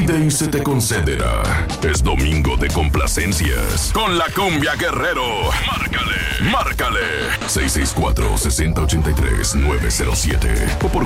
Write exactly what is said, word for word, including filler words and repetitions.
Pide y se te concederá. Es domingo de complacencias con la Cumbia Guerrero. Márcale, márcale. seis seis cuatro, seis cero ocho tres, nueve cero siete o por